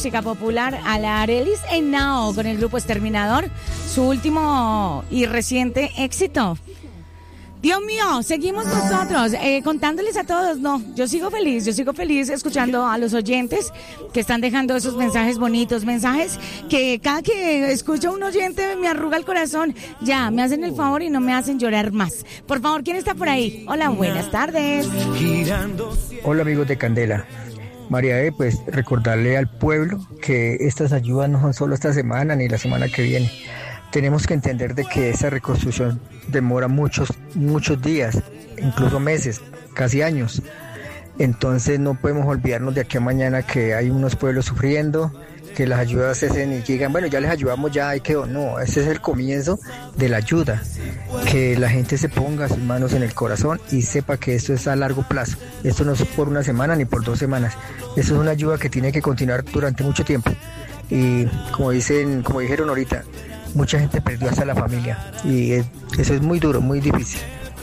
música popular a la Arelis Henao con el grupo Exterminador, su último y reciente éxito. Dios mío, seguimos nosotros contándoles a todos. No, yo sigo feliz escuchando a los oyentes que están dejando esos mensajes bonitos, mensajes que cada que escucho a un oyente me arruga el corazón. Ya, me hacen el favor y no me hacen llorar más. Por favor, ¿quién está por ahí? Hola, buenas tardes. Hola, amigos de Candela. María, pues recordarle al pueblo que estas ayudas no son solo esta semana ni la semana que viene. Tenemos que entender de que esa reconstrucción demora muchos días, incluso meses, casi años. Entonces no podemos olvidarnos de aquí a mañana que hay unos pueblos sufriendo, que las ayudas cesen y llegan, bueno, ya les ayudamos, ya ahí quedó. No, ese es el comienzo de la ayuda. Que la gente se ponga sus manos en el corazón y sepa que esto es a largo plazo. Esto no es por una semana ni por 2 semanas. Esto es una ayuda que tiene que continuar durante mucho tiempo. Y como dijeron ahorita, mucha gente perdió hasta la familia y eso es muy duro, muy difícil.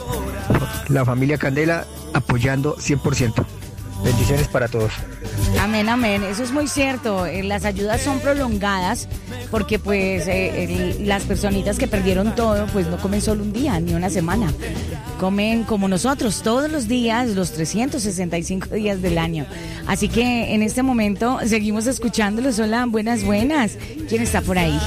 La familia Candela apoyando 100%. Bendiciones para todos. Amén, amén. Eso es muy cierto. Las ayudas son prolongadas porque pues las personitas que perdieron todo pues no comen solo un día ni una semana. Comen como nosotros todos los días, los 365 días del año. Así que en este momento seguimos escuchándolos. Hola, buenas. ¿Quién está por ahí?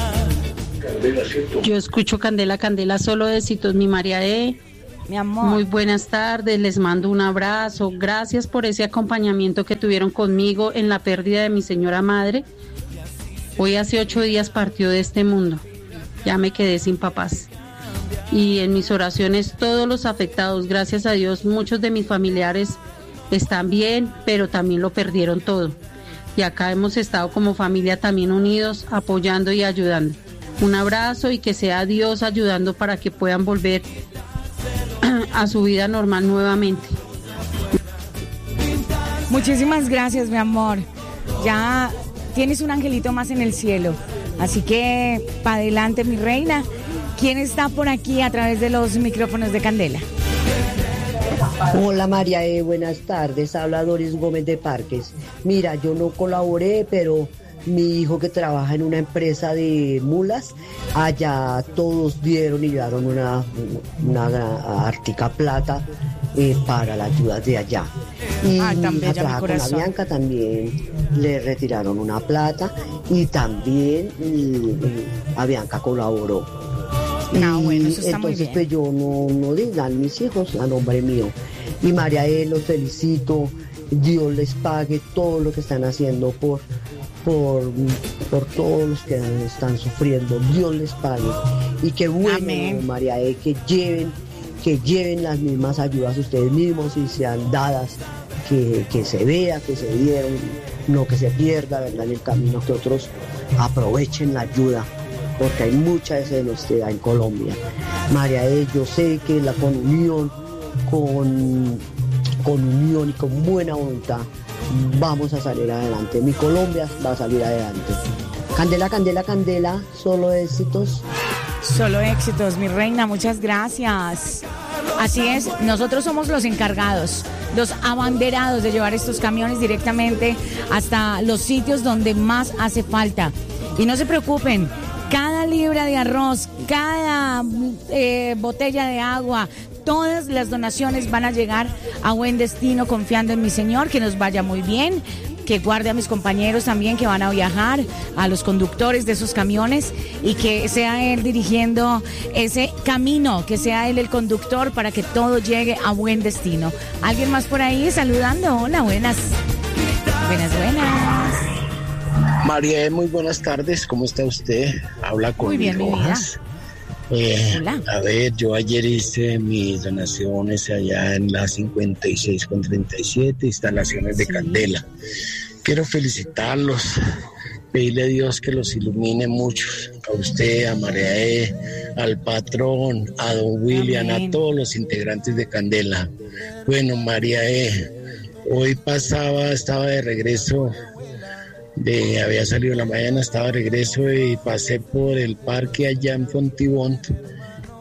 Yo escucho Candela, solo éxitos, mi María mi amor. Muy buenas tardes, les mando un abrazo. Gracias por ese acompañamiento que tuvieron conmigo en la pérdida de mi señora madre. Hoy hace 8 días partió de este mundo. Ya me quedé sin papás. Y en mis oraciones todos los afectados, gracias a Dios, muchos de mis familiares están bien, pero también lo perdieron todo. Y acá hemos estado como familia también unidos, apoyando y ayudando. Un abrazo y que sea Dios ayudando para que puedan volver a su vida normal nuevamente. Muchísimas gracias, mi amor. Ya tienes un angelito más en el cielo. Así que, para adelante, mi reina. ¿Quién está por aquí a través de los micrófonos de Candela? Hola María, buenas tardes. Habla Doris Gómez de Parques. Mira, yo no colaboré, pero mi hijo que trabaja en una empresa de mulas, allá todos dieron y llevaron una ártica plata para la ayuda de allá. Y mi hija trabaja con la Bianca, también le retiraron una plata y también a Bianca colaboró. Bueno, eso está entonces muy bien. Pues yo no digan mis hijos a nombre mío. Y María, los felicito, Dios les pague todo lo que están haciendo por todos los que están sufriendo. Dios les pague. Y qué bueno, amén. María, que lleven las mismas ayudas ustedes mismos y sean dadas, que se vea, que se dieron, no que se pierda, ¿verdad?, en el camino, que otros aprovechen la ayuda, porque hay mucha desigualdad en Colombia. María, yo sé que con unión y con buena voluntad vamos a salir adelante. Mi Colombia va a salir adelante. Candela, Candela, Candela, solo éxitos. Solo éxitos, mi reina, muchas gracias. Así es, nosotros somos los encargados, los abanderados de llevar estos camiones directamente hasta los sitios donde más hace falta. Y no se preocupen, cada libra de arroz, cada botella de agua, todas las donaciones van a llegar a buen destino, confiando en mi Señor, que nos vaya muy bien, que guarde a mis compañeros también que van a viajar, a los conductores de esos camiones, y que sea Él dirigiendo ese camino, que sea Él el conductor para que todo llegue a buen destino. ¿Alguien más por ahí saludando? Hola, buenas. Buenas. María, muy buenas tardes, ¿cómo está usted? Habla con muy bien, Rojas. Hola. A ver, yo ayer hice mis donaciones allá en la 56 con 37, instalaciones de Candela. Quiero felicitarlos, pedirle a Dios que los ilumine mucho, a usted, a María al patrón, a don William, amén, a todos los integrantes de Candela. Bueno, María hoy estaba de regreso, había salido en la mañana, estaba de regreso y pasé por el parque allá en Fontibón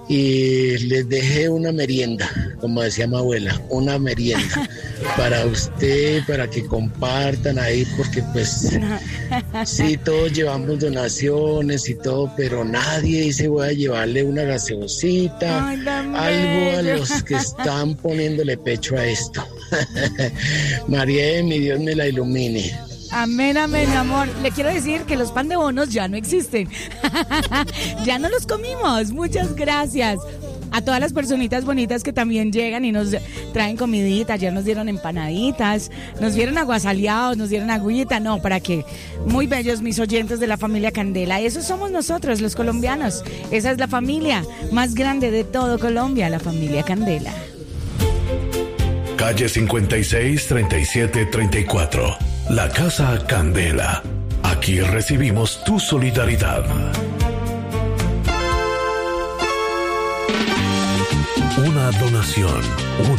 y les dejé una merienda, como decía mi abuela, una merienda para usted, para que compartan ahí, porque pues sí, todos llevamos donaciones y todo, pero nadie dice voy a llevarle una gaseosita, algo a los que están poniéndole pecho a esto. María, mi Dios me la ilumine. Amén, amén, mi amor. Le quiero decir que los pan de bonos ya no existen. Ya no los comimos. Muchas gracias a todas las personitas bonitas que también llegan y nos traen comidita. Ayer nos dieron empanaditas, nos dieron aguasaleados, nos dieron agüita. No, para qué. Muy bellos mis oyentes de la familia Candela. Esos somos nosotros, los colombianos. Esa es la familia más grande de todo Colombia, la familia Candela. Calle 56, 37, 34. La Casa Candela. Aquí recibimos tu solidaridad. Una donación,